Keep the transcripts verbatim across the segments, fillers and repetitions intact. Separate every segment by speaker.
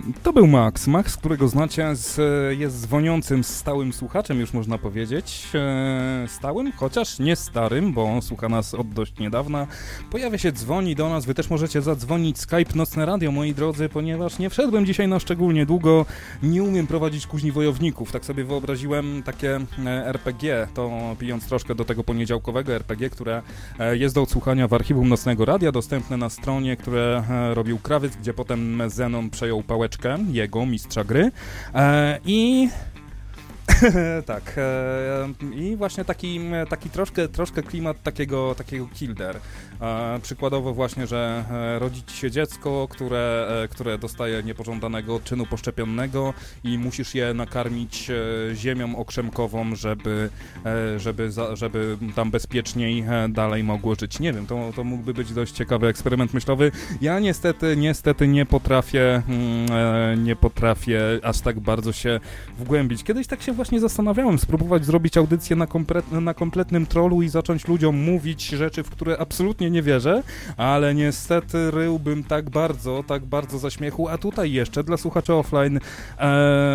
Speaker 1: To był Max. Max, którego znacie, z, jest dzwoniącym stałym słuchaczem, już można powiedzieć. E, stałym, chociaż nie starym, bo słucha nas od dość niedawna. Pojawia się, dzwoni do nas. Wy też możecie zadzwonić. Skype Nocne Radio, moi drodzy, ponieważ nie wszedłem dzisiaj na szczególnie długo. Nie umiem prowadzić kuźni wojowników. Tak sobie wyobraziłem takie er pe gie, to pijąc troszkę do tego poniedziałkowego er pe gie, które jest do odsłuchania w archiwum Nocnego Radia, dostępne na stronie, które robił Krawiec, gdzie potem Zenon przejął pałeczkę, jego, mistrza gry. E, I... tak. E, I właśnie taki, taki troszkę, troszkę klimat takiego, takiego Killder. E, przykładowo właśnie, że e, rodzi ci się dziecko, które, e, które dostaje niepożądanego odczynu poszczepionnego i musisz je nakarmić e, ziemią okrzemkową, żeby, e, żeby, za, żeby tam bezpieczniej e, dalej mogło żyć. Nie wiem, to, to mógłby być dość ciekawy eksperyment myślowy. Ja niestety, niestety nie potrafię, mm, e, nie potrafię aż tak bardzo się wgłębić. Kiedyś tak się właśnie zastanawiałem, spróbować zrobić audycję na, komplet, na kompletnym trollu i zacząć ludziom mówić rzeczy, w które absolutnie nie wierzę, ale niestety ryłbym tak bardzo, tak bardzo za śmiechu, a tutaj jeszcze dla słuchaczy offline ee,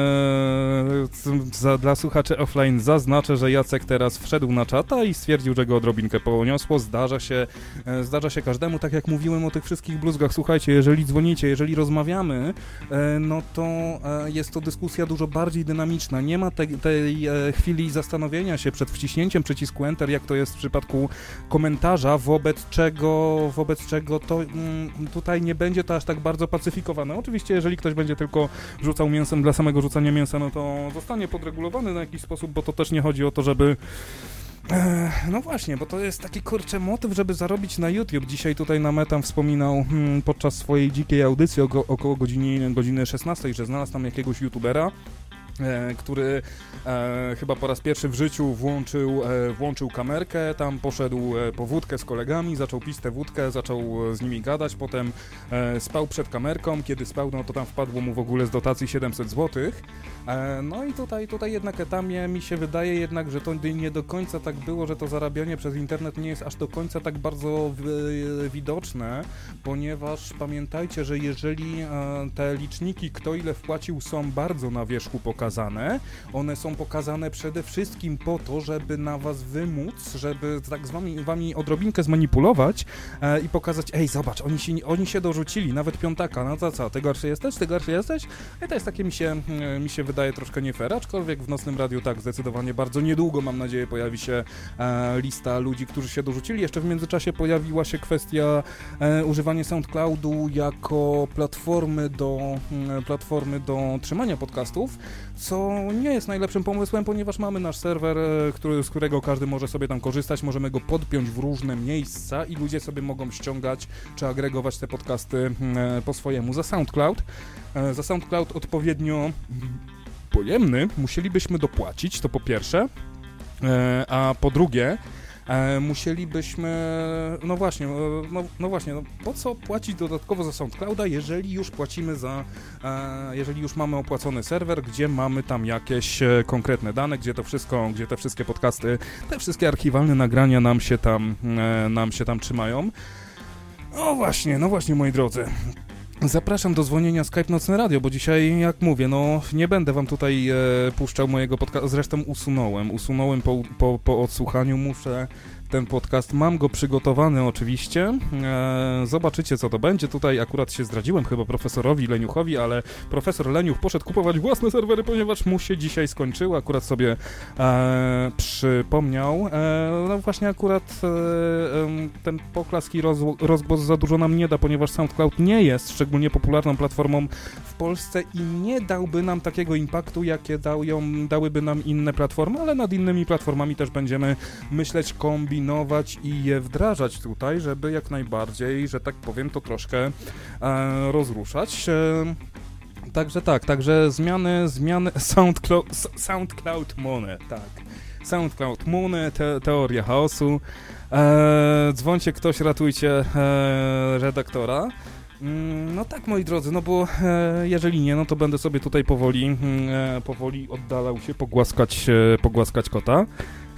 Speaker 1: za, dla słuchaczy offline zaznaczę, że Jacek teraz wszedł na czata i stwierdził, że go odrobinkę poniosło. Zdarza się, e, zdarza się każdemu, tak jak mówiłem o tych wszystkich bluzgach. Słuchajcie, jeżeli dzwonicie, jeżeli rozmawiamy, e, no to e, jest to dyskusja dużo bardziej dynamiczna. Nie ma te, tej e, chwili zastanowienia się przed wciśnięciem przycisku Enter, jak to jest w przypadku komentarza, wobec czego, wobec czego to mm, tutaj nie będzie to aż tak bardzo pacyfikowane. Oczywiście, jeżeli ktoś będzie tylko rzucał mięsem dla samego rzucania mięsa, no to zostanie podregulowany na jakiś sposób, bo to też nie chodzi o to, żeby no właśnie, bo to jest taki kurczę motyw, żeby zarobić na YouTube. Dzisiaj tutaj Nametam wspominał hmm, podczas swojej dzikiej audycji około, około godziny, godziny szesnastej, że znalazł tam jakiegoś YouTubera, E, który e, chyba po raz pierwszy w życiu włączył, e, włączył kamerkę, tam poszedł e, po wódkę z kolegami, zaczął pić tę wódkę, zaczął z nimi gadać, potem e, spał przed kamerką, kiedy spał, no to tam wpadło mu w ogóle z dotacji siedemset złotych. E, no i tutaj, tutaj jednak etamie mi się wydaje jednak, że to nie do końca tak było, że to zarabianie przez internet nie jest aż do końca tak bardzo w, widoczne, ponieważ pamiętajcie, że jeżeli e, te liczniki, kto ile wpłacił, są bardzo na wierzchu pokazane, one są pokazane przede wszystkim po to, żeby na was wymóc, żeby tak z wami, wami odrobinkę zmanipulować e, i pokazać, ej, zobacz, oni się, oni się dorzucili, nawet piątaka, no to co, ty gorszy jesteś, ty gorszy jesteś? I to jest takie, mi się, mi się wydaje troszkę nie fair, aczkolwiek w Nocnym Radiu tak, zdecydowanie bardzo niedługo, mam nadzieję, pojawi się e, lista ludzi, którzy się dorzucili. Jeszcze w międzyczasie pojawiła się kwestia e, używania SoundCloudu jako platformy do, e, platformy do trzymania podcastów, co nie jest najlepszym pomysłem, ponieważ mamy nasz serwer, który, z którego każdy może sobie tam korzystać, możemy go podpiąć w różne miejsca i ludzie sobie mogą ściągać czy agregować te podcasty po swojemu. Za SoundCloud, za SoundCloud odpowiednio pojemny musielibyśmy dopłacić, to po pierwsze, a po drugie E, musielibyśmy, no właśnie, no, no właśnie, no po co płacić dodatkowo za SoundClouda, jeżeli już płacimy za, e, jeżeli już mamy opłacony serwer, gdzie mamy tam jakieś e, konkretne dane, gdzie to wszystko, gdzie te wszystkie podcasty, te wszystkie archiwalne nagrania nam się tam, e, nam się tam trzymają. No właśnie, no właśnie, moi drodzy. Zapraszam do dzwonienia Skype Nocne Radio, bo dzisiaj, jak mówię, no nie będę wam tutaj e, puszczał mojego podcastu, zresztą usunąłem, usunąłem po, po, po odsłuchaniu, muszę ten podcast, mam go przygotowany oczywiście, e, zobaczycie co to będzie, tutaj akurat się zdradziłem chyba profesorowi Leniuchowi, ale profesor Leniuch poszedł kupować własne serwery, ponieważ mu się dzisiaj skończyły, akurat sobie e, przypomniał, e, no właśnie akurat e, ten poklask i roz, rozgłos za dużo nam nie da, ponieważ SoundCloud nie jest szczególnie popularną platformą w Polsce i nie dałby nam takiego impaktu, jakie dał ją, dałyby nam inne platformy, ale nad innymi platformami też będziemy myśleć, kombinować i je wdrażać tutaj, żeby jak najbardziej, że tak powiem, to troszkę e, rozruszać. E, także tak, także zmiany, zmiany SoundCloud, SoundCloud Money, tak. SoundCloud Money, te, teoria chaosu. E, dzwońcie ktoś, ratujcie e, redaktora. No tak, moi drodzy, no bo e, jeżeli nie, no to będę sobie tutaj powoli, e, powoli oddalał się, pogłaskać, e, pogłaskać kota.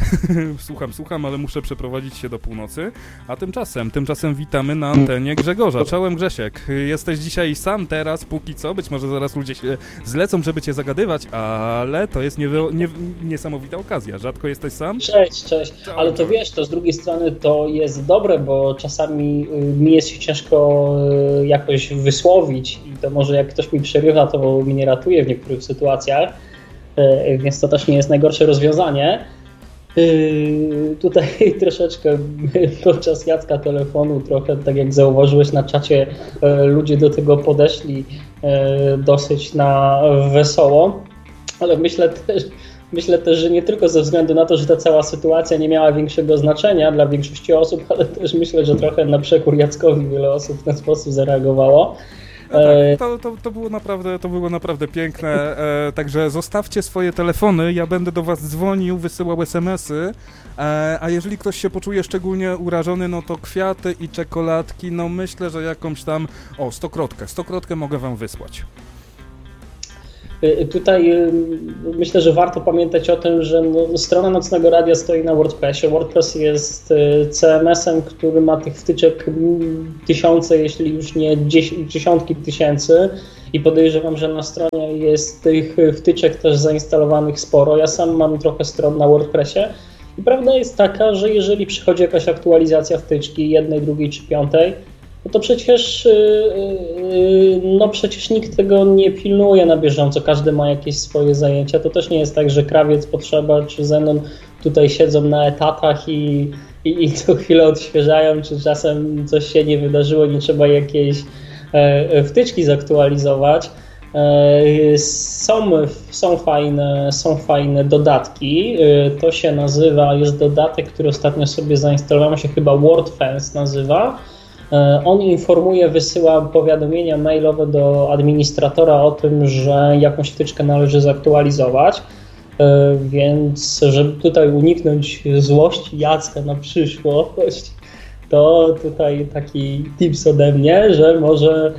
Speaker 1: Słucham, słucham, ale muszę przeprowadzić się do północy. A tymczasem, tymczasem witamy na antenie Grzegorza. Czołem Grzesiek. Jesteś dzisiaj sam teraz, póki co. Być może zaraz ludzie się zlecą, żeby cię zagadywać, ale to jest niewy- nie- niesamowita okazja. Rzadko jesteś sam?
Speaker 2: Cześć, cześć. Ale to wiesz, to z drugiej strony to jest dobre, bo czasami mi jest się ciężko jakoś wysłowić i to może jak ktoś mi przerywa, to mi nie ratuje w niektórych sytuacjach, więc to też nie jest najgorsze rozwiązanie. Yy, tutaj troszeczkę podczas Jacka telefonu, trochę tak jak zauważyłeś na czacie, yy, ludzie do tego podeszli yy, dosyć na wesoło, ale myślę też, myślę też, że nie tylko ze względu na to, że ta cała sytuacja nie miała większego znaczenia dla większości osób, ale też myślę, że trochę na przekór Jackowi wiele osób w ten sposób zareagowało.
Speaker 1: No tak, to, to, to, było naprawdę, to było naprawdę piękne, e, także zostawcie swoje telefony, ja będę do was dzwonił, wysyłał es em esy, e, a jeżeli ktoś się poczuje szczególnie urażony, no to kwiaty i czekoladki, no myślę, że jakąś tam, o, stokrotkę, stokrotkę mogę wam wysłać.
Speaker 2: Tutaj myślę, że warto pamiętać o tym, że no, strona Nocnego Radia stoi na WordPressie. WordPress jest ce em esem, który ma tych wtyczek tysiące, jeśli już nie dziesiątki tysięcy i podejrzewam, że na stronie jest tych wtyczek też zainstalowanych sporo. Ja sam mam trochę stron na WordPressie i prawda jest taka, że jeżeli przychodzi jakaś aktualizacja wtyczki jednej, drugiej czy piątej, no to przecież, no przecież nikt tego nie pilnuje na bieżąco, każdy ma jakieś swoje zajęcia. To też nie jest tak, że Krawiec, Potrzeba czy Zenon tutaj siedzą na etatach i, i, i co chwilę odświeżają, czy czasem coś się nie wydarzyło, nie trzeba jakiejś wtyczki zaktualizować. Są, są, fajne, są fajne dodatki, to się nazywa, jest dodatek, który ostatnio sobie zainstalowałem, się chyba WordFence nazywa. On informuje, wysyła powiadomienia mailowe do administratora o tym, że jakąś wtyczkę należy zaktualizować, więc żeby tutaj uniknąć złości Jacka na przyszłość, to tutaj taki tips ode mnie, że może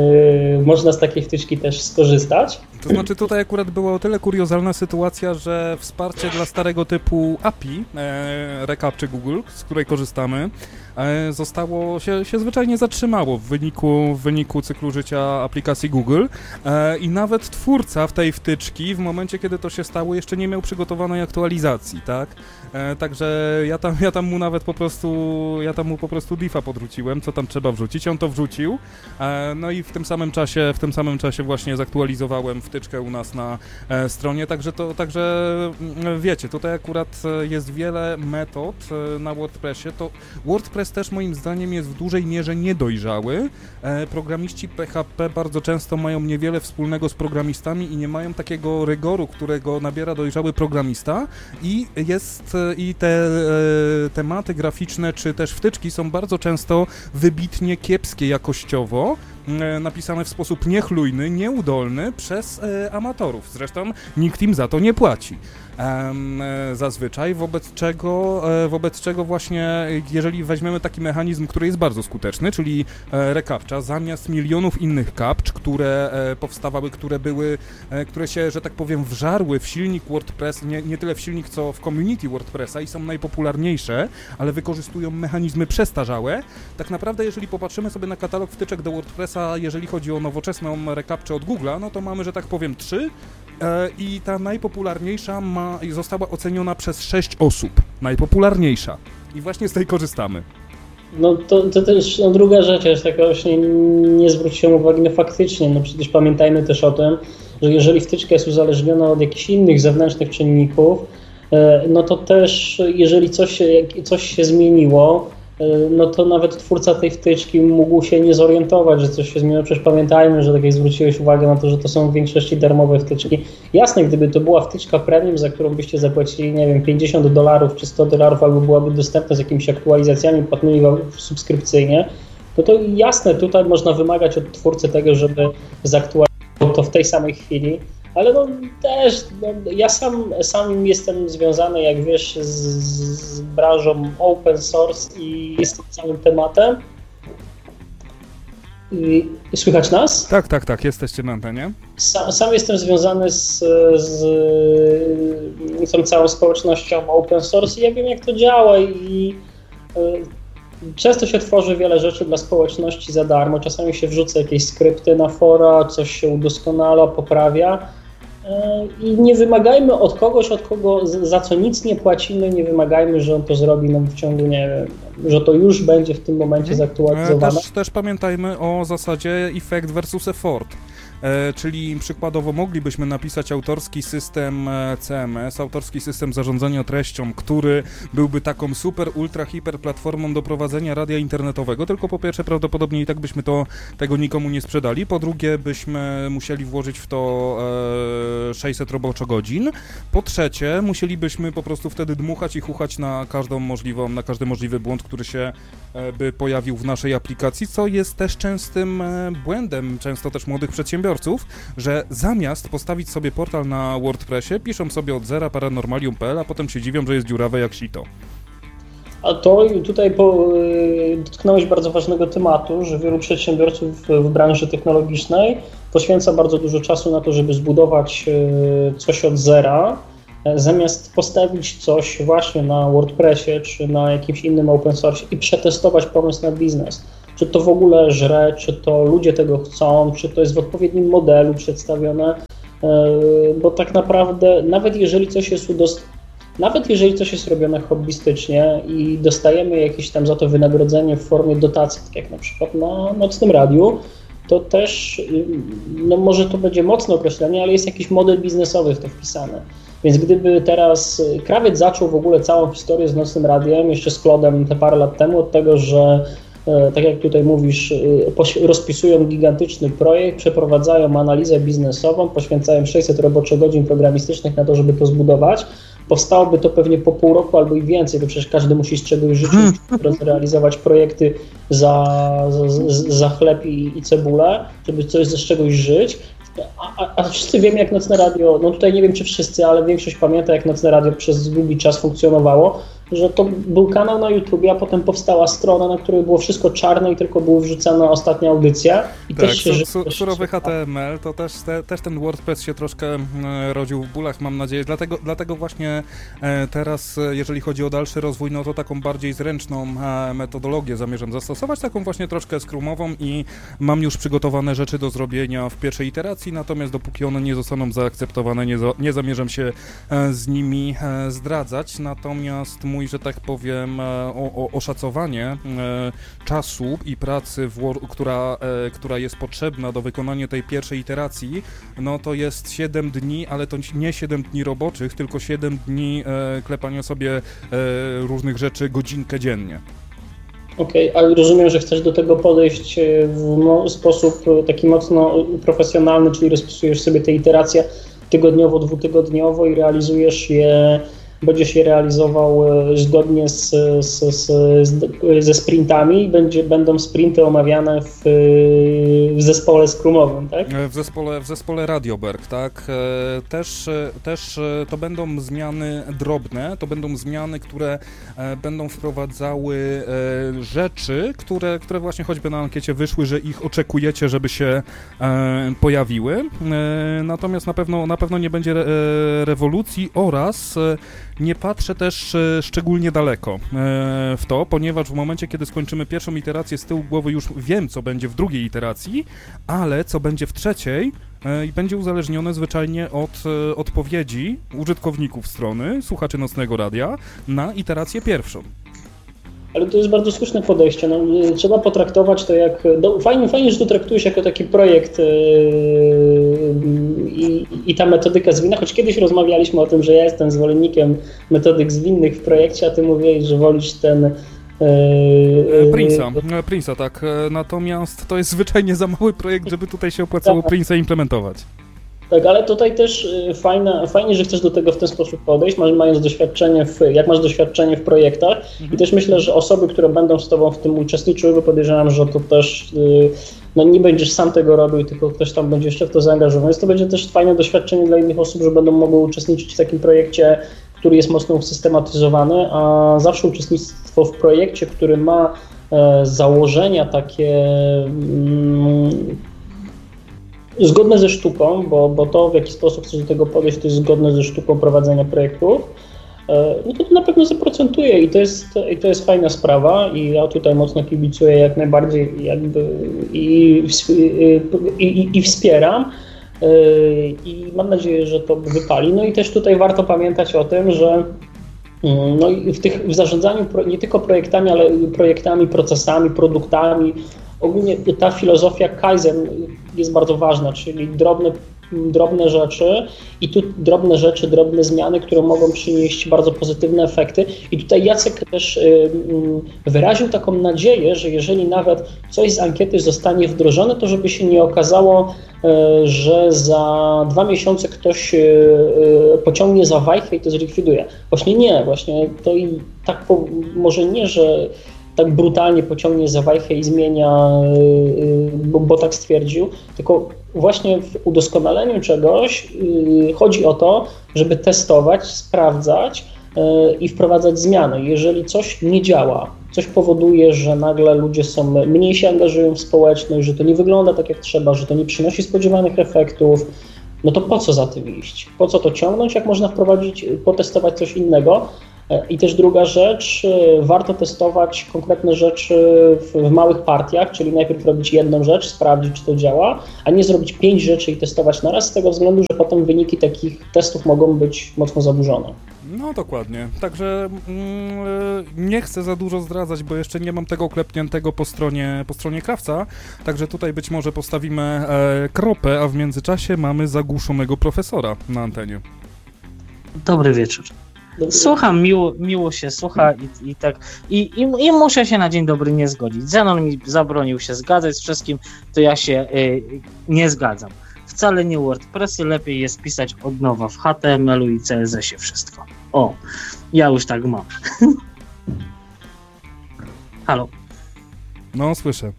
Speaker 2: Yy, można z takiej wtyczki też skorzystać.
Speaker 1: To znaczy tutaj akurat była o tyle kuriozalna sytuacja, że wsparcie dla starego typu A P I, e, Recaptcha Google, z której korzystamy, e, zostało, się, się zwyczajnie zatrzymało w wyniku, w wyniku cyklu życia aplikacji Google e, i nawet twórca w tej wtyczki w momencie, kiedy to się stało, jeszcze nie miał przygotowanej aktualizacji, tak? E, także ja tam, ja tam mu nawet po prostu, ja tam mu po prostu diffa podrzuciłem, co tam trzeba wrzucić, on to wrzucił, e, no i w tym samym czasie, w tym samym czasie właśnie zaktualizowałem wtyczkę u nas na e, stronie, także to, także m, wiecie, tutaj akurat jest wiele metod e, na WordPressie, to WordPress też moim zdaniem jest w dużej mierze niedojrzały, e, programiści P H P bardzo często mają niewiele wspólnego z programistami i nie mają takiego rygoru, którego nabiera dojrzały programista i jest, e, i te e, tematy graficzne czy też wtyczki są bardzo często wybitnie kiepskie jakościowo, napisane w sposób niechlujny, nieudolny przez e, amatorów. Zresztą nikt im za to nie płaci. E, zazwyczaj, wobec czego, e, wobec czego właśnie, jeżeli weźmiemy taki mechanizm, który jest bardzo skuteczny, czyli e, Recaptcha, zamiast milionów innych captch, które e, powstawały, które były, e, które się, że tak powiem, wżarły w silnik WordPress, nie, nie tyle w silnik, co w community WordPressa i są najpopularniejsze, ale wykorzystują mechanizmy przestarzałe, tak naprawdę, jeżeli popatrzymy sobie na katalog wtyczek do WordPressa, jeżeli chodzi o nowoczesną Recaptchę od Google'a, no to mamy, że tak powiem, trzy e, i ta najpopularniejsza ma, została oceniona przez sześć osób. Najpopularniejsza. I właśnie z tej korzystamy.
Speaker 2: No to, to też no, druga rzecz, jest taka właśnie nie zwróciłem uwagi, no faktycznie, no przecież pamiętajmy też o tym, że jeżeli wtyczka jest uzależniona od jakichś innych zewnętrznych czynników, e, no to też jeżeli coś się, coś się zmieniło, no to nawet twórca tej wtyczki mógł się nie zorientować, że coś się zmieniło. Przecież pamiętajmy, że tak jak zwróciłeś uwagę na to, że to są w większości darmowe wtyczki. Jasne, gdyby to była wtyczka premium, za którą byście zapłacili, nie wiem, pięćdziesiąt dolarów czy sto dolarów, albo byłaby dostępna z jakimiś aktualizacjami płatnymi subskrypcyjnie, to to jasne, tutaj można wymagać od twórcy tego, żeby zaktualizował to w tej samej chwili. Ale no też, no, ja sam, sam jestem związany, jak wiesz, z, z branżą open source i z tym samym tematem. Słychać nas?
Speaker 1: Tak, tak, tak, jesteście na antenie.
Speaker 2: Sam, sam jestem związany z, z tą całą społecznością open source i ja wiem, jak to działa i często się tworzy wiele rzeczy dla społeczności za darmo, czasami się wrzuca jakieś skrypty na fora, coś się udoskonala, poprawia i nie wymagajmy od kogoś, od kogo za co nic nie płacimy, nie wymagajmy, że on to zrobi nam w ciągu, nie wiem, że to już będzie w tym momencie zaktualizowane.
Speaker 1: Też, też pamiętajmy o zasadzie effect versus effort. E, czyli przykładowo moglibyśmy napisać autorski system C M S, autorski system zarządzania treścią, który byłby taką super, ultra, hiper platformą do prowadzenia radia internetowego, tylko po pierwsze prawdopodobnie i tak byśmy to, tego nikomu nie sprzedali, po drugie byśmy musieli włożyć w to e, sześćset roboczogodzin, po trzecie musielibyśmy po prostu wtedy dmuchać i chuchać na każdą możliwą, na każdy możliwy błąd, który się e, by pojawił w naszej aplikacji, co jest też częstym e, błędem, często też młodych przedsiębiorców, że zamiast postawić sobie portal na WordPressie, piszą sobie od zera paranormalium kropka p l, a potem się dziwią, że jest dziurawe jak sito.
Speaker 2: A to tutaj po, dotknąłeś bardzo ważnego tematu, że wielu przedsiębiorców w branży technologicznej poświęca bardzo dużo czasu na to, żeby zbudować coś od zera, zamiast postawić coś właśnie na WordPressie czy na jakimś innym open source i przetestować pomysł na biznes. Czy to w ogóle żre, czy to ludzie tego chcą, czy to jest w odpowiednim modelu przedstawione, bo tak naprawdę nawet jeżeli coś jest udost... nawet jeżeli coś jest robione hobbystycznie i dostajemy jakieś tam za to wynagrodzenie w formie dotacji, tak jak na przykład na Nocnym Radiu, to też, no może to będzie mocne określenie, ale jest jakiś model biznesowy w to wpisany. Więc gdyby teraz Krawiec zaczął w ogóle całą historię z Nocnym Radiem, jeszcze z Klodem te parę lat temu, od tego, że tak jak tutaj mówisz, rozpisują gigantyczny projekt, przeprowadzają analizę biznesową, poświęcają sześćset roboczogodzin programistycznych na to, żeby to zbudować. Powstałoby to pewnie po pół roku albo i więcej, bo przecież każdy musi z czegoś życzyć, realizować projekty za, za, za chleb i, i cebulę, żeby coś z czegoś żyć. A, a, a wszyscy wiemy, jak Nocne Radio, no tutaj nie wiem, czy wszyscy, ale większość pamięta, jak Nocne Radio przez długi czas funkcjonowało, że to był kanał na YouTubie, a potem powstała strona, na której było wszystko czarne i tylko była wrzucana ostatnia audycja. I
Speaker 1: tak,
Speaker 2: też się
Speaker 1: su, su, surowy H T M L, to też, te, też ten WordPress się troszkę e, rodził w bólach, mam nadzieję. Dlatego, dlatego właśnie e, teraz, jeżeli chodzi o dalszy rozwój, no to taką bardziej zręczną e, metodologię zamierzam zastosować, taką właśnie troszkę scrumową i mam już przygotowane rzeczy do zrobienia w pierwszej iteracji, natomiast dopóki one nie zostaną zaakceptowane, nie, za, nie zamierzam się e, z nimi e, zdradzać. Natomiast mój, że tak powiem, o, o, oszacowanie e, czasu i pracy, w, która, e, która jest potrzebna do wykonania tej pierwszej iteracji, no to jest siedem dni, ale to nie siedem dni roboczych, tylko siedem dni e, klepania sobie e, różnych rzeczy godzinkę dziennie.
Speaker 2: Okej, okay, ale rozumiem, że chcesz do tego podejść w mo- sposób taki mocno profesjonalny, czyli rozpisujesz sobie te iteracje tygodniowo, dwutygodniowo i realizujesz je, będziesz je realizował zgodnie z, z, z, ze sprintami i będzie, będą sprinty omawiane w, w zespole scrumowym, tak?
Speaker 1: W zespole, w zespole Radioberg, tak. Też, też to będą zmiany drobne, to będą zmiany, które będą wprowadzały rzeczy, które, które właśnie choćby na ankiecie wyszły, że ich oczekujecie, żeby się pojawiły. Natomiast na pewno, na pewno nie będzie rewolucji oraz nie patrzę też szczególnie daleko w to, ponieważ w momencie, kiedy skończymy pierwszą iterację, z tyłu głowy już wiem, co będzie w drugiej iteracji, ale co będzie w trzeciej i będzie uzależnione zwyczajnie od odpowiedzi użytkowników strony, słuchaczy Nocnego Radia na iterację pierwszą.
Speaker 2: Ale to jest bardzo słuszne podejście. No, trzeba potraktować to jak... No, fajnie, fajnie, że to traktujesz jako taki projekt yy, i, i ta metodyka zwinna, choć kiedyś rozmawialiśmy o tym, że ja jestem zwolennikiem metodyk zwinnych w projekcie, a ty mówiłeś, że wolisz ten...
Speaker 1: Yy, Prince'a, Prince'a, tak. Natomiast to jest zwyczajnie za mały projekt, żeby tutaj się opłacało tak. Prince'a implementować.
Speaker 2: Tak, ale tutaj też fajne, fajnie, że chcesz do tego w ten sposób podejść, mając doświadczenie w, jak masz doświadczenie w projektach mhm. i też myślę, że osoby, które będą z tobą w tym uczestniczyły, bo podejrzewam, że to też, no nie będziesz sam tego robił, tylko ktoś tam będzie jeszcze w to zaangażowany, więc to będzie też fajne doświadczenie dla innych osób, że będą mogły uczestniczyć w takim projekcie, który jest mocno usystematyzowany, a zawsze uczestnictwo w projekcie, który ma założenia takie mm, zgodne ze sztuką, bo, bo to, w jaki sposób chcesz do tego podejść, to jest zgodne ze sztuką prowadzenia projektów, no to, to na pewno zaprocentuje i to jest, i to jest fajna sprawa i ja tutaj mocno kibicuję jak najbardziej jakby i, i, i, i wspieram i mam nadzieję, że to wypali. No i też tutaj warto pamiętać o tym, że no i w, tych, w zarządzaniu nie tylko projektami, ale projektami, procesami, produktami, ogólnie ta filozofia Kaizen jest bardzo ważna, czyli drobne, drobne rzeczy i tu drobne rzeczy, drobne zmiany, które mogą przynieść bardzo pozytywne efekty. I tutaj Jacek też wyraził taką nadzieję, że jeżeli nawet coś z ankiety zostanie wdrożone, to żeby się nie okazało, że za dwa miesiące ktoś pociągnie za wajchę i to zlikwiduje. Właśnie nie, właśnie to i tak po, może nie, że tak brutalnie pociągnie za wajchę i zmienia, bo, bo tak stwierdził, tylko właśnie w udoskonaleniu czegoś chodzi o to, żeby testować, sprawdzać i wprowadzać zmiany. Jeżeli coś nie działa, coś powoduje, że nagle ludzie są mniej się angażują w społeczność, że to nie wygląda tak jak trzeba, że to nie przynosi spodziewanych efektów, no to po co za tym iść? Po co to ciągnąć, jak można wprowadzić, potestować coś innego? I też druga rzecz, warto testować konkretne rzeczy w, w małych partiach, czyli najpierw robić jedną rzecz, sprawdzić, czy to działa, a nie zrobić pięć rzeczy i testować naraz, z tego względu, że potem wyniki takich testów mogą być mocno zaburzone.
Speaker 1: No dokładnie, także mm, nie chcę za dużo zdradzać, bo jeszcze nie mam tego klepniętego po stronie, po stronie krawca, także tutaj być może postawimy e, kropę, a w międzyczasie mamy zagłuszonego profesora na antenie.
Speaker 3: Dobry wieczór. Słucham, miło, miło się słucha i, i tak i, i, i muszę się na dzień dobry nie zgodzić. Zenon mi zabronił się zgadzać z wszystkim, to ja się y, nie zgadzam. Wcale nie WordPressy, lepiej jest pisać od nowa w H T M L u i C S S ie wszystko. O, ja już tak mam. Halo?
Speaker 1: No, słyszę.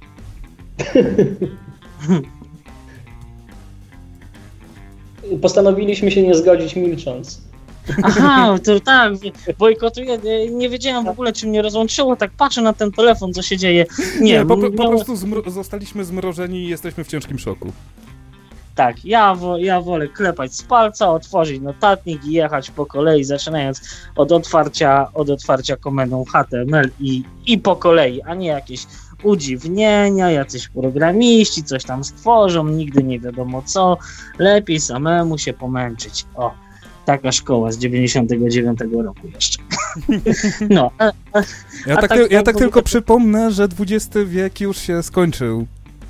Speaker 2: Postanowiliśmy się nie zgodzić milcząc.
Speaker 3: Aha, to tak, bojkotuję, nie wiedziałem w ogóle, czy mnie rozłączyło, tak patrzę na ten telefon, co się dzieje. Nie,
Speaker 1: nie po, po, po
Speaker 3: no,
Speaker 1: prostu zmro- zostaliśmy zmrożeni i jesteśmy w ciężkim szoku.
Speaker 3: Tak, ja, wo, ja wolę klepać z palca, otworzyć notatnik i jechać po kolei, zaczynając od otwarcia, od otwarcia komendą H T M L i, i po kolei, a nie jakieś udziwnienia, jacyś programiści coś tam stworzą, nigdy nie wiadomo co, lepiej samemu się pomęczyć. O. Taka szkoła z dziewięćdziesiątego dziewiątego roku jeszcze. No. A, a,
Speaker 1: ja,
Speaker 3: a
Speaker 1: tak,
Speaker 3: tak,
Speaker 1: ty, ja tak
Speaker 3: to...
Speaker 1: tylko przypomnę, że dwudziesty wiek już się skończył.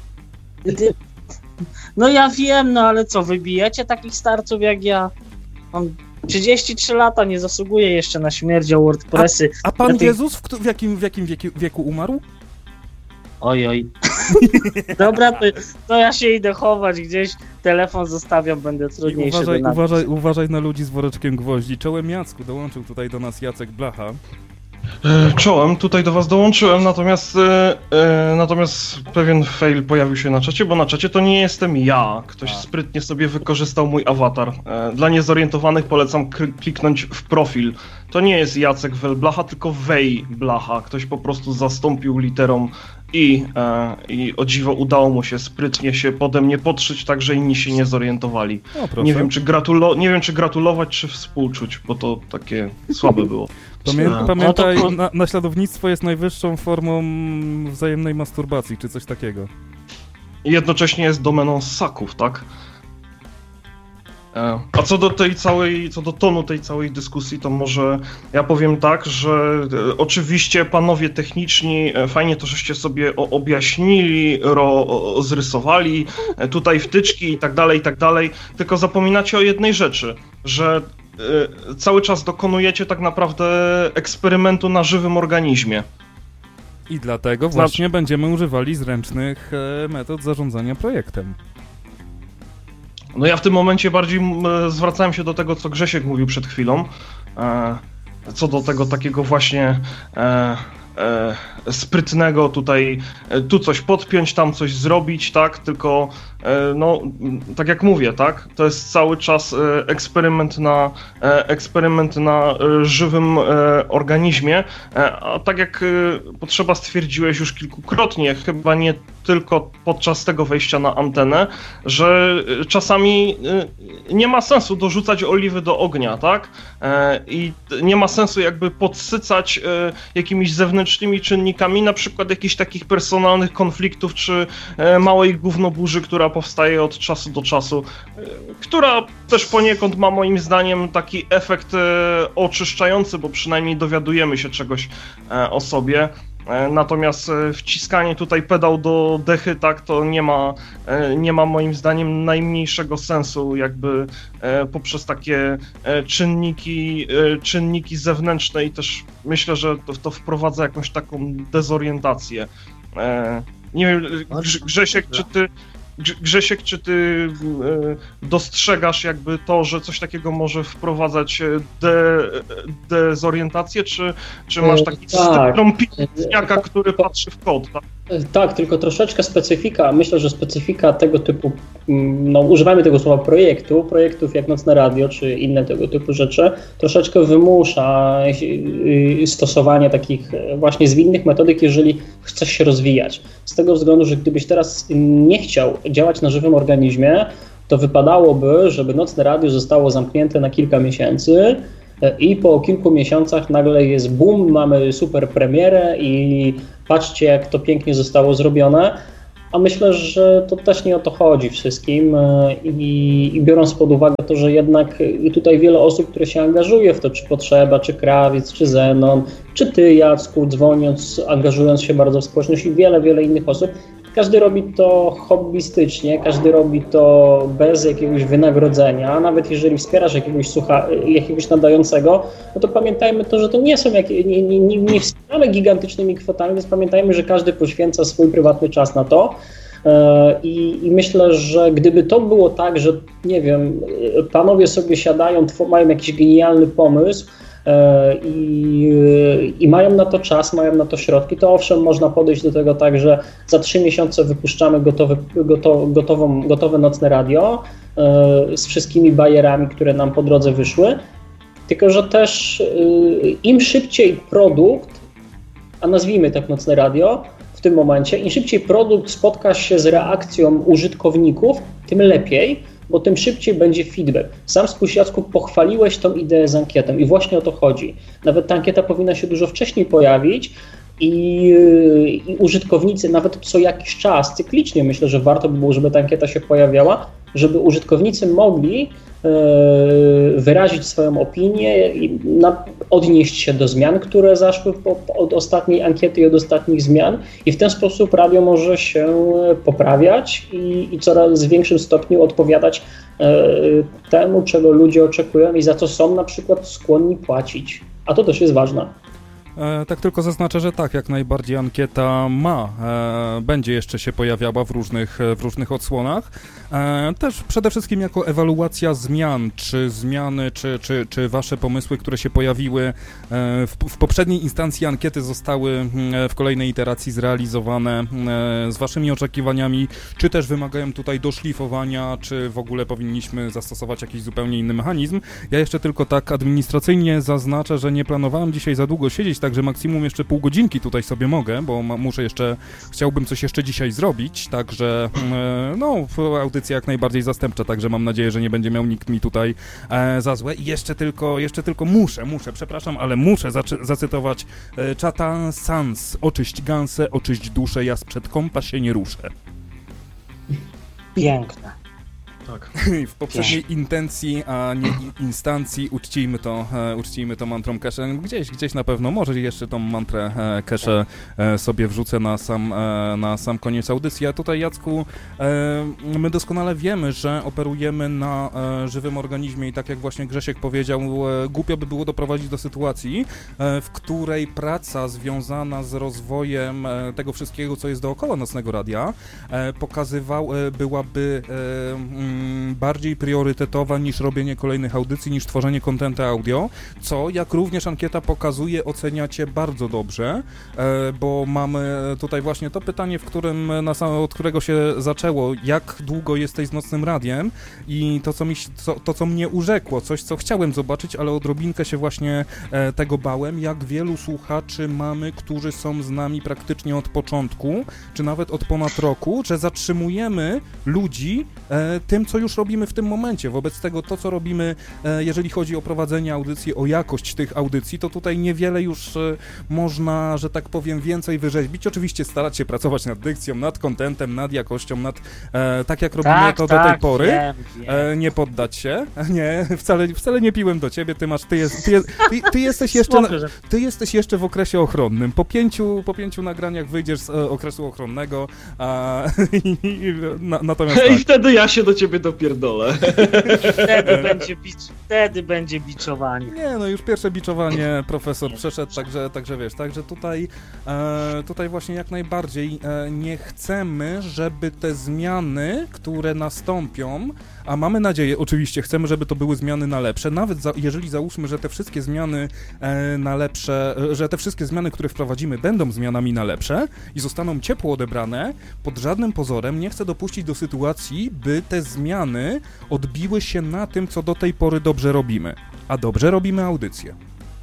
Speaker 3: No ja wiem, no ale co, wybijecie takich starców jak ja? Mam trzydzieści trzy lata, nie zasługuję jeszcze na śmierć o WordPressy.
Speaker 1: A, a Pan
Speaker 3: Lepiej...
Speaker 1: Jezus w, w jakim, w jakim wieku, wieku umarł?
Speaker 3: Oj, oj. Dobra, to, to ja się idę chować gdzieś, telefon zostawiam, będę trudniejszy
Speaker 1: uważaj,
Speaker 3: do
Speaker 1: uważaj, uważaj na ludzi z woreczkiem gwoździ. Czołem Jacku, dołączył tutaj do nas Jacek Blacha.
Speaker 4: E, czołem, tutaj do was dołączyłem, natomiast e, e, natomiast pewien fail pojawił się na czacie, bo na czacie to nie jestem ja. Ktoś A. sprytnie sobie wykorzystał mój awatar. E, dla niezorientowanych polecam k- kliknąć w profil. To nie jest Jacek Blacha, tylko Wej Blacha. Ktoś po prostu zastąpił literą I e, i o dziwo udało mu się sprytnie się pode mnie podszyć, tak że inni się nie zorientowali.
Speaker 1: O,
Speaker 4: nie wiem, czy gratulo- nie wiem, czy gratulować, czy współczuć, bo to takie słabe było.
Speaker 1: Pamię- pamiętaj, no to... na- naśladownictwo jest najwyższą formą wzajemnej masturbacji, czy coś takiego.
Speaker 4: I jednocześnie jest domeną ssaków, tak? A co do tej całej, co do tonu tej całej dyskusji, to może ja powiem tak, że oczywiście panowie techniczni, fajnie to, żeście sobie objaśnili, ro, zrysowali, tutaj wtyczki i tak dalej, i tak dalej, tylko zapominacie o jednej rzeczy, że cały czas dokonujecie tak naprawdę eksperymentu na żywym organizmie.
Speaker 1: I dlatego właśnie znaczy... będziemy używali zręcznych metod zarządzania projektem.
Speaker 4: No ja w tym momencie bardziej zwracałem się do tego, co Grzesiek mówił przed chwilą, co do tego takiego właśnie sprytnego tutaj, tu coś podpiąć, tam coś zrobić, tak, tylko no, tak jak mówię, tak, to jest cały czas eksperyment na, eksperyment na żywym organizmie, a tak jak Potrzeba stwierdziłeś już kilkukrotnie, chyba nie tylko podczas tego wejścia na antenę, że czasami nie ma sensu dorzucać oliwy do ognia, tak? I nie ma sensu jakby podsycać jakimiś zewnętrznymi czynnikami, na przykład jakichś takich personalnych konfliktów, czy małej gównoburzy, która powstaje od czasu do czasu, która też poniekąd ma moim zdaniem taki efekt oczyszczający, bo przynajmniej dowiadujemy się czegoś o sobie. Natomiast wciskanie tutaj pedał do dechy, tak, to nie ma, nie ma moim zdaniem najmniejszego sensu, jakby poprzez takie czynniki, czynniki zewnętrzne i też myślę, że to, to wprowadza jakąś taką dezorientację. Nie wiem, Grzesiek, czy ty Grzesiek, czy ty dostrzegasz jakby to, że coś takiego może wprowadzać de, dezorientację, czy, czy masz taki
Speaker 2: tak.
Speaker 4: trąbniaka, który patrzy w kod? Tak?
Speaker 2: Tak, tylko troszeczkę specyfika, myślę, że specyfika tego typu, no używamy tego słowa projektu, projektów jak Nocne Radio, czy inne tego typu rzeczy, troszeczkę wymusza stosowanie takich właśnie zwinnych metodyk, jeżeli chcesz się rozwijać. Z tego względu, że gdybyś teraz nie chciał działać na żywym organizmie, to wypadałoby, żeby Nocne Radio zostało zamknięte na kilka miesięcy, i po kilku miesiącach nagle jest boom, mamy super premierę i patrzcie, jak to pięknie zostało zrobione, a myślę, że to też nie o to chodzi wszystkim i, i biorąc pod uwagę to, że jednak tutaj wiele osób, które się angażuje w to, czy Potrzeba, czy Krawiec, czy Zenon, czy ty, Jacku, dzwoniąc, angażując się bardzo w społeczność i wiele, wiele innych osób, każdy robi to hobbystycznie, każdy robi to bez jakiegoś wynagrodzenia, nawet jeżeli wspierasz jakiegoś, słucha, jakiegoś nadającego, no to pamiętajmy to, że to nie są jakie, nie, nie, nie, nie wspieramy gigantycznymi kwotami, więc pamiętajmy, że każdy poświęca swój prywatny czas na to. I, I myślę, że gdyby to było tak, że nie wiem, panowie sobie siadają, mają jakiś genialny pomysł, I, i mają na to czas, mają na to środki, to owszem, można podejść do tego tak, że za trzy miesiące wypuszczamy gotowe, goto, gotową, gotowe Nocne Radio e, z wszystkimi bajerami, które nam po drodze wyszły, tylko że też e, im szybciej produkt, a nazwijmy tak Nocne Radio w tym momencie, im szybciej produkt spotka się z reakcją użytkowników, tym lepiej, bo tym szybciej będzie feedback. Sam Spójrz, Jacku, pochwaliłeś tą ideę z ankietą i właśnie o to chodzi. Nawet ta ankieta powinna się dużo wcześniej pojawić i, i użytkownicy nawet co jakiś czas, cyklicznie myślę, że warto by było, żeby ta ankieta się pojawiała, żeby użytkownicy mogli e, wyrazić swoją opinię i na, odnieść się do zmian, które zaszły po, po, od ostatniej ankiety i od ostatnich zmian i w ten sposób radio może się poprawiać i, i coraz w większym stopniu odpowiadać e, temu, czego ludzie oczekują i za co są na przykład skłonni płacić. A to też jest ważne.
Speaker 1: E, tak tylko zaznaczę, że tak, jak najbardziej ankieta ma, e, będzie jeszcze się pojawiała w różnych, w różnych odsłonach. E, też przede wszystkim jako ewaluacja zmian, czy zmiany, czy, czy, czy wasze pomysły, które się pojawiły e, w, w poprzedniej instancji ankiety zostały e, w kolejnej iteracji zrealizowane e, z waszymi oczekiwaniami, czy też wymagają tutaj doszlifowania, czy w ogóle powinniśmy zastosować jakiś zupełnie inny mechanizm. Ja jeszcze tylko tak administracyjnie zaznaczę, że nie planowałem dzisiaj za długo siedzieć, także maksimum jeszcze pół godzinki tutaj sobie mogę, bo ma, muszę jeszcze, chciałbym coś jeszcze dzisiaj zrobić, także e, no, audycja jak najbardziej zastępcza, także mam nadzieję, że nie będzie miał nikt mi tutaj e, za złe. I jeszcze tylko, jeszcze tylko muszę, muszę, przepraszam, ale muszę zacy- zacytować e, Chata Sans. Oczyść gansę, oczyść duszę, ja sprzed kąpa się nie ruszę.
Speaker 3: Piękne.
Speaker 4: Tak.
Speaker 1: W poprzedniej intencji, a nie instancji uczcijmy to, e, uczcijmy to mantrą Kesze. Gdzieś, gdzieś na pewno, może jeszcze tą mantrę e, Kesze e, sobie wrzucę na sam, e, na sam koniec audycji. A tutaj, Jacku, e, my doskonale wiemy, że operujemy na e, żywym organizmie i tak jak właśnie Grzesiek powiedział, e, głupio by było doprowadzić do sytuacji, e, w której praca związana z rozwojem e, tego wszystkiego, co jest dookoła Nocnego Radia, e, pokazywał, e, byłaby e, mm, bardziej priorytetowa niż robienie kolejnych audycji, niż tworzenie kontentu audio, co, jak również ankieta pokazuje, oceniacie bardzo dobrze, e, bo mamy tutaj właśnie to pytanie, w którym na sam, od którego się zaczęło, jak długo jesteś z Nocnym Radiem i to, co, mi, co, to, co mnie urzekło, coś, co chciałem zobaczyć, ale odrobinkę się właśnie e, tego bałem, jak wielu słuchaczy mamy, którzy są z nami praktycznie od początku, czy nawet od ponad roku, że zatrzymujemy ludzi e, tym, co już robimy w tym momencie. Wobec tego to, co robimy, e, jeżeli chodzi o prowadzenie audycji, o jakość tych audycji, to tutaj niewiele już e, można, że tak powiem, więcej wyrzeźbić. Oczywiście starać się pracować nad dykcją, nad kontentem, nad jakością, nad e, tak jak robimy
Speaker 3: tak,
Speaker 1: to
Speaker 3: tak,
Speaker 1: do tej pory.
Speaker 3: Wiem, wiem.
Speaker 1: E, nie poddać się. Nie, wcale, wcale nie piłem do ciebie, ty masz, ty, jest, ty, jest, ty, ty jesteś jeszcze na, ty jesteś jeszcze w okresie ochronnym. Po pięciu, po pięciu nagraniach wyjdziesz z e, okresu ochronnego, a i, na, natomiast
Speaker 4: I
Speaker 1: tak.
Speaker 4: wtedy ja się do ciebie dopierdolę.
Speaker 3: Wtedy będzie, bicz, wtedy będzie biczowanie.
Speaker 1: Nie, no już pierwsze biczowanie profesor przeszedł, także, także wiesz, także tutaj, e, tutaj właśnie jak najbardziej e, nie chcemy, żeby te zmiany, które nastąpią, a mamy nadzieję, oczywiście chcemy, żeby to były zmiany na lepsze, nawet za, jeżeli załóżmy, że te wszystkie zmiany e, na lepsze, e, że te wszystkie zmiany, które wprowadzimy, będą zmianami na lepsze i zostaną ciepło odebrane, pod żadnym pozorem nie chcę dopuścić do sytuacji, by te zmiany odbiły się na tym, co do tej pory dobrze robimy. A dobrze robimy audycję.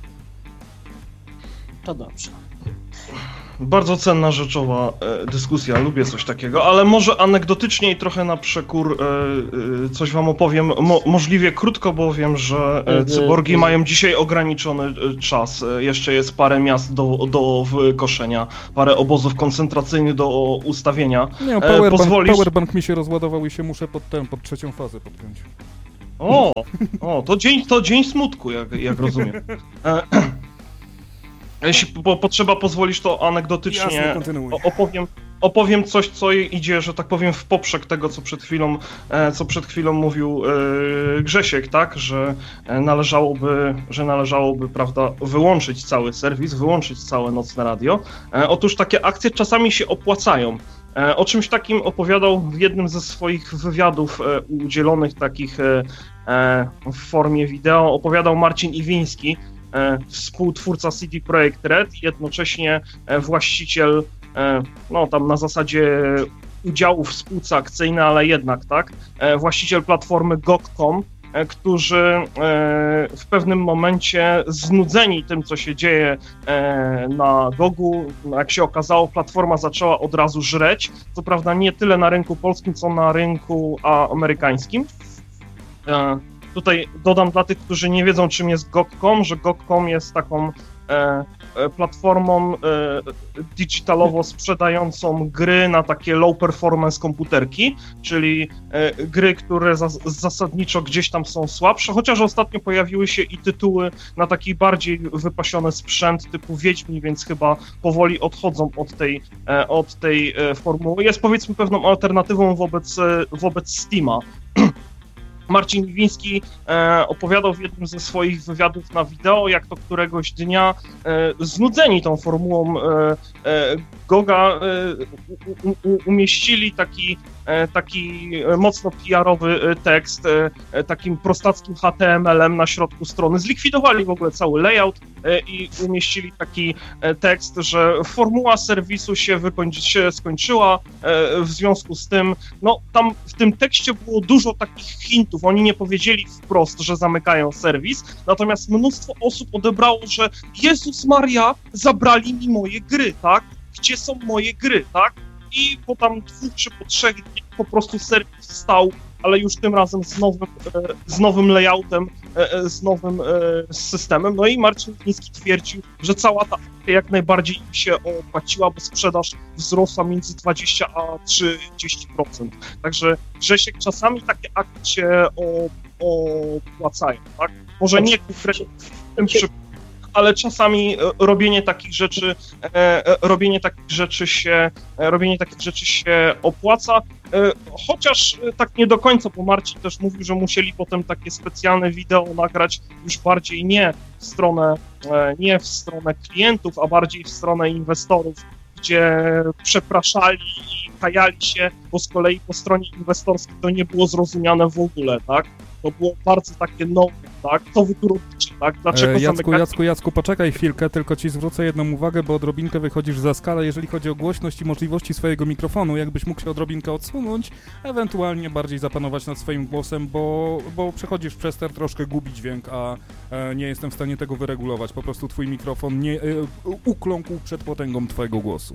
Speaker 3: To dobrze.
Speaker 4: Bardzo cenna, rzeczowa e, dyskusja, lubię coś takiego, ale może anegdotycznie i trochę na przekór e, e, coś wam opowiem, Mo, możliwie krótko, bo wiem, że e, cyborgi mają dzisiaj ograniczony e, czas, e, jeszcze jest parę miast do, do wykoszenia, parę obozów koncentracyjnych do ustawienia.
Speaker 1: Nie,
Speaker 4: e,
Speaker 1: powerbank,
Speaker 4: pozwolisz...
Speaker 1: powerbank mi się rozładował i się muszę pod, ten, pod trzecią fazę podpiąć.
Speaker 4: O, o to, dzień, to dzień smutku, jak, jak rozumiem. E, Jeśli po, potrzeba, pozwolisz, to anegdotycznie
Speaker 1: Jasne, kontynuuj.
Speaker 4: opowiem, opowiem coś, co idzie, że tak powiem, w poprzek tego, co przed chwilą, e, co przed chwilą mówił e, Grzesiek, tak, że należałoby, że należałoby, prawda, wyłączyć cały serwis, wyłączyć całe Nocne Radio. E, otóż takie akcje czasami się opłacają. E, o czymś takim opowiadał w jednym ze swoich wywiadów e, udzielonych takich e, e, w formie wideo, opowiadał Marcin Iwiński, E, współtwórca C D Projekt Red i jednocześnie e, właściciel, e, no tam na zasadzie udziałów w spółce akcyjnej, ale jednak tak, e, właściciel platformy G O G kropka com, e, którzy e, w pewnym momencie znudzeni tym, co się dzieje e, na Gogu, jak się okazało, platforma zaczęła od razu żreć, co prawda nie tyle na rynku polskim, co na rynku a, amerykańskim. E, Tutaj dodam dla tych, którzy nie wiedzą, czym jest G O G kropka com, że G O G kropka com jest taką e, e, platformą e, digitalowo sprzedającą gry na takie low performance komputerki, czyli e, gry, które za, zasadniczo gdzieś tam są słabsze, chociaż ostatnio pojawiły się i tytuły na taki bardziej wypasiony sprzęt typu Wiedźmin, więc chyba powoli odchodzą od tej, e, od tej e, formuły. Jest, powiedzmy, pewną alternatywą wobec, e, wobec Steama. Marcin Iwiński e, opowiadał w jednym ze swoich wywiadów na wideo, jak to któregoś dnia e, znudzeni tą formułą e, e, Goga e, u, u, umieścili taki, e, taki mocno P R-owy tekst e, takim prostackim H T M L-em na środku strony. Zlikwidowali w ogóle cały layout e, i umieścili taki e, tekst, że formuła serwisu się, wykończy, się skończyła, e, w związku z tym, no tam w tym tekście było dużo takich hintów. Oni nie powiedzieli wprost, że zamykają serwis, natomiast mnóstwo osób odebrało, że Jezus Maria, zabrali mi moje gry, tak? Gdzie są moje gry, tak? I po tam dwóch czy po trzech dniach po prostu serwis stał, ale już tym razem z nowym, z nowym layoutem, z nowym systemem. No i Marcin Iwiński twierdził, że cała ta akcja jak najbardziej im się opłaciła, bo sprzedaż wzrosła między dwadzieścia a trzydzieści procent. Także Grzesiek, czasami takie akcje opłacają, tak? Może nie konkretnie w tym przypadku, ale czasami robienie takich rzeczy, robienie takich rzeczy się, robienie takich rzeczy się opłaca, chociaż tak nie do końca, bo Marcin też mówił, że musieli potem takie specjalne wideo nagrać już bardziej nie w stronę, nie w stronę klientów, a bardziej w stronę inwestorów,
Speaker 5: gdzie przepraszali i kajali się, bo z kolei po stronie inwestorskiej to nie było zrozumiane w ogóle, tak? To było bardzo takie no, tak? Co wy tu robicie, tak? Dlaczego
Speaker 1: e, Jacku,
Speaker 5: zamykacie...
Speaker 1: Jacku, Jacku, poczekaj chwilkę, tylko ci zwrócę jedną uwagę, bo odrobinkę wychodzisz za skalę, jeżeli chodzi o głośność i możliwości swojego mikrofonu, jakbyś mógł się odrobinkę odsunąć, ewentualnie bardziej zapanować nad swoim głosem, bo, bo przechodzisz przez ter troszkę gubi dźwięk, a e, nie jestem w stanie tego wyregulować. Po prostu twój mikrofon nie, e, ukląkł przed potęgą twojego głosu.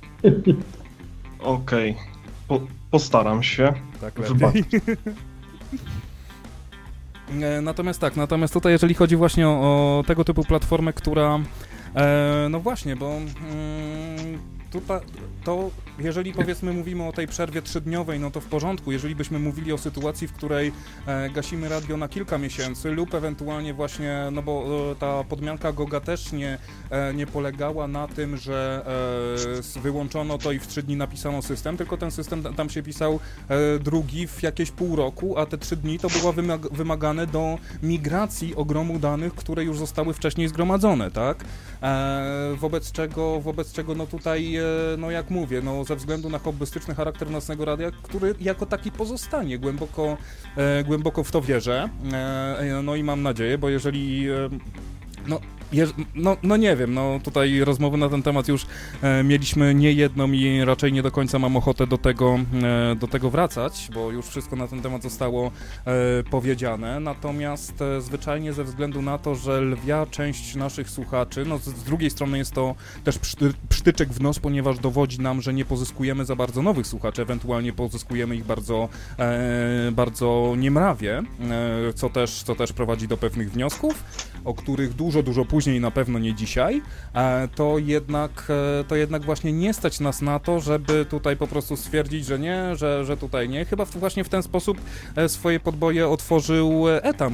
Speaker 4: Okej, okay. po, postaram się.
Speaker 1: Tak
Speaker 4: Wybacz.
Speaker 1: Natomiast tak, natomiast tutaj jeżeli chodzi właśnie o, o tego typu platformę, która, e, no właśnie, bo mm, tutaj to, jeżeli powiedzmy mówimy o tej przerwie trzydniowej, no to w porządku, jeżeli byśmy mówili o sytuacji, w której e, gasimy radio na kilka miesięcy lub ewentualnie właśnie, no bo e, ta podmianka Goga też nie, e, nie polegała na tym, że e, wyłączono to i w trzy dni napisano system, tylko ten system tam się pisał e, drugi w jakieś pół roku, a te trzy dni to było wymag wymagane do migracji ogromu danych, które już zostały wcześniej zgromadzone, tak? E, wobec czego, wobec czego no tutaj, e, no jak mówię, no ze względu na hobbystyczny charakter Nocnego Radia, który jako taki pozostanie, głęboko, e, głęboko w to wierzę, e, no i mam nadzieję, bo jeżeli, e, no, je, no, no nie wiem, no tutaj rozmowy na ten temat już e, mieliśmy niejedną i raczej nie do końca mam ochotę do tego, e, do tego wracać, bo już wszystko na ten temat zostało e, powiedziane, natomiast e, zwyczajnie ze względu na to, że lwia część naszych słuchaczy, no z, z drugiej strony jest to też pszty, psztyczek w nos, ponieważ dowodzi nam, że nie pozyskujemy za bardzo nowych słuchaczy, ewentualnie pozyskujemy ich bardzo, e, bardzo niemrawie, e, co też, co też prowadzi do pewnych wniosków, o których dużo, dużo później, na pewno nie dzisiaj, to jednak, to jednak właśnie nie stać nas na to, żeby tutaj po prostu stwierdzić, że nie, że, że tutaj nie. Chyba właśnie w ten sposób swoje podboje otworzył Etam,